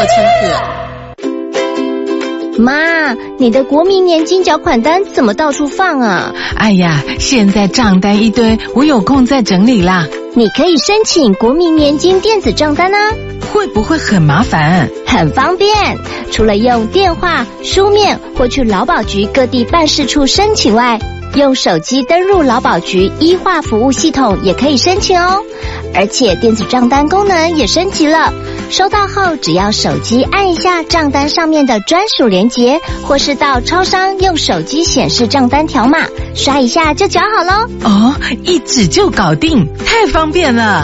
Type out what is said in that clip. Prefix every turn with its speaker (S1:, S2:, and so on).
S1: 千克。
S2: 妈，你的国民年金缴款单怎么到处放啊？
S3: 哎呀，现在账单一堆，我有空再整理啦。
S2: 你可以申请国民年金电子账单啊。
S3: 会不会很麻烦？
S2: 很方便，除了用电话、书面或去劳保局各地办事处申请外，用手机登入劳保局医化服务系统也可以申请哦。而且电子账单功能也升级了，收到后只要手机按一下账单上面的专属连结，或是到超商用手机显示账单条码，刷一下就缴好咯。
S3: 哦，一指就搞定，太方便了。